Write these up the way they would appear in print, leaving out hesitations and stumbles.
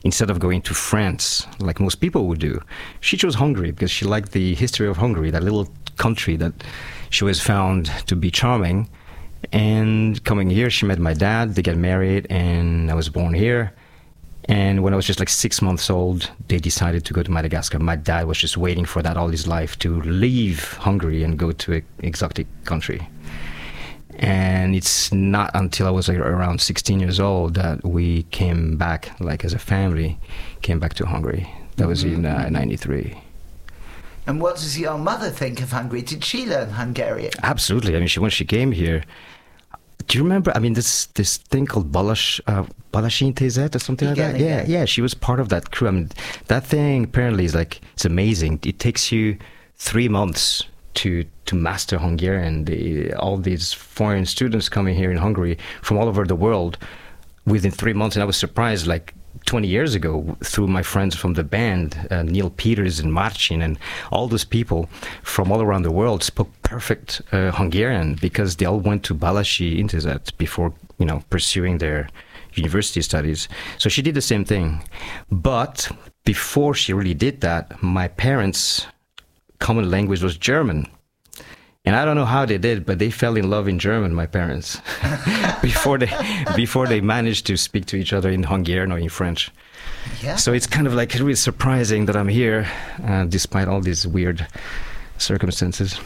instead of going to France, like most people would do, she chose Hungary because she liked the history of Hungary, that little country that she always found to be charming. And coming here, she met my dad, they got married, and I was born here. And when I was just like 6 months old, they decided to go to Madagascar. My dad was just waiting for that all his life, to leave Hungary and go to an exotic country. And it's not until I was like around 16 years old that we came back, like as a family, came back to Hungary. That was in 93. And what does your mother think of Hungary? Did she learn Hungarian? Absolutely. I mean, when she came here, do you remember, I mean, this thing called Balash Intézet or something like that? Yeah, she was part of that crew. I mean, that thing apparently is like, it's amazing. It takes you 3 months to master Hungarian. All these foreign students coming here in Hungary from all over the world within 3 months. And I was surprised, like 20 years ago, through my friends from the band, Neil Peters and Marcin, and all those people from all around the world spoke perfect Hungarian because they all went to Balassi Intézet before, pursuing their university studies. So she did the same thing. But before she really did that, my parents' common language was German. And I don't know how they did, but they fell in love in German, my parents, before they managed to speak to each other in Hungarian or in French. Yeah. So it's kind of like really surprising that I'm here, despite all these weird circumstances.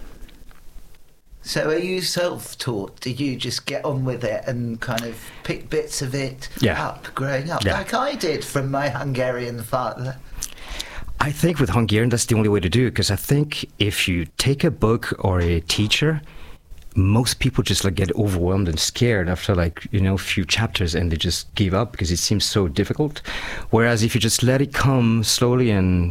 So are you self-taught? Did you just get on with it and kind of pick bits of it up growing up, like I did from my Hungarian father? I think with Hungarian, that's the only way to do it, because I think if you take a book or a teacher, most people just like get overwhelmed and scared after a few chapters, and they just give up because it seems so difficult. Whereas if you just let it come slowly and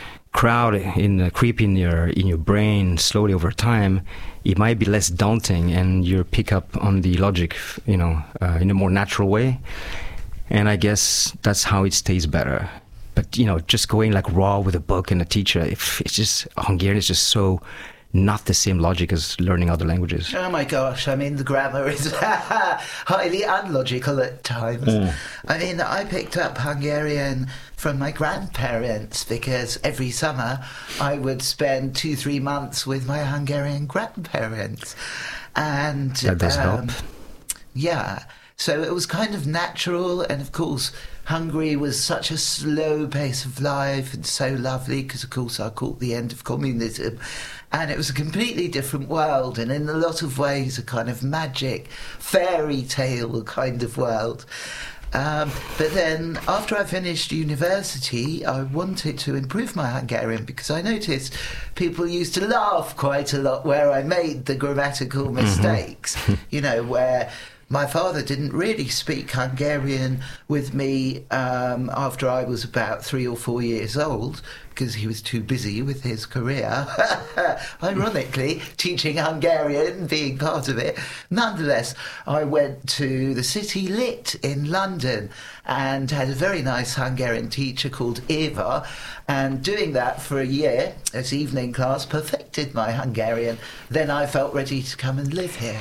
creep in your brain slowly over time, it might be less daunting, and you pick up on the logic, in a more natural way. And I guess that's how it stays better. But, just going like raw with a book and a teacher, it's just, Hungarian is just so not the same logic as learning other languages. Oh my gosh, I mean, the grammar is highly unlogical at times. I mean, I picked up Hungarian from my grandparents because every summer I would spend 2-3 months with my Hungarian grandparents. And that does help. Yeah, so it was kind of natural, and of course Hungary was such a slow pace of life and so lovely because, of course, I caught the end of communism, and it was a completely different world, and in a lot of ways a kind of magic fairy tale kind of world. But then after I finished university, I wanted to improve my Hungarian because I noticed people used to laugh quite a lot where I made the grammatical mistakes, where my father didn't really speak Hungarian with me after I was about 3 or 4 years old because he was too busy with his career, ironically, teaching Hungarian, being part of it. Nonetheless, I went to the City Lit in London and had a very nice Hungarian teacher called Eva, and doing that for a year as evening class perfected my Hungarian. Then I felt ready to come and live here.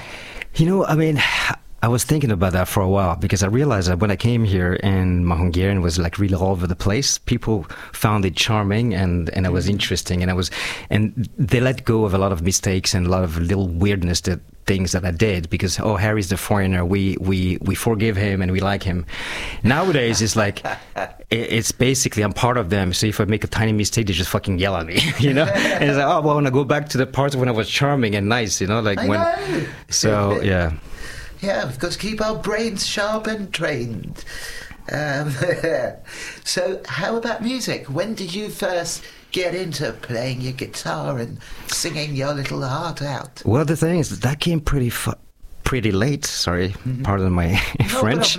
I was thinking about that for a while because I realized that when I came here and my Hungarian was like really all over the place, people found it charming and it was interesting, and they let go of a lot of mistakes and a lot of little weirdness things that I did because Harry's the foreigner, we forgive him and we like him. Nowadays it's like it's basically I'm part of them, so if I make a tiny mistake they just fucking yell at me, and it's like, I want to go back to the parts when I was charming and nice, so yeah. Yeah, we've got to keep our brains sharp and trained. So how about music? When did you first get into playing your guitar and singing your little heart out? Well, the thing is, that came pretty late. Sorry, pardon my French.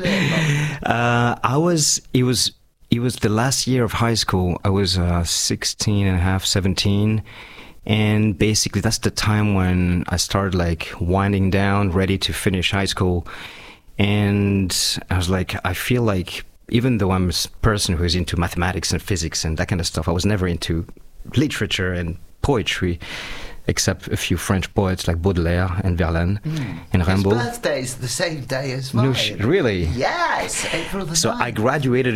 It was the last year of high school. I was 16 and a half, 17. And basically, that's the time when I started like winding down, ready to finish high school. And I was like, I feel like even though I'm a person who's into mathematics and physics and that kind of stuff, I was never into literature and poetry, except a few French poets like Baudelaire and Verlaine and Rimbaud. His birthday's the same day as mine. No, really? Yes, April the 9th. So I graduated